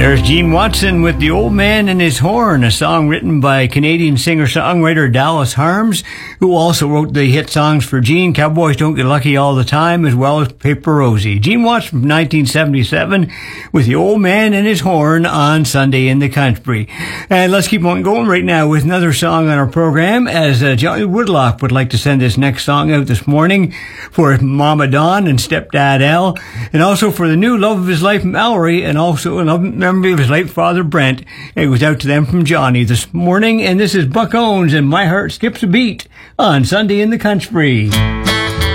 There's Gene Watson with The Old Man and His Horn, a song written by Canadian singer-songwriter Dallas Harms, who also wrote the hit songs for Gene, Cowboys Don't Get Lucky All the Time, as well as Paper Rosie. Gene Watson from 1977 with The Old Man and His Horn on Sunday in the Country. And let's keep on going right now with another song on our program, as Johnny Woodlock would like to send this next song out this morning for Mama Dawn and Stepdad Al, and also for the new love of his life, Mallory, and also a memory of his late father, Brent. It was out to them from Johnny this morning, and this is Buck Owens and My Heart Skips a Beat on Sunday in the Country.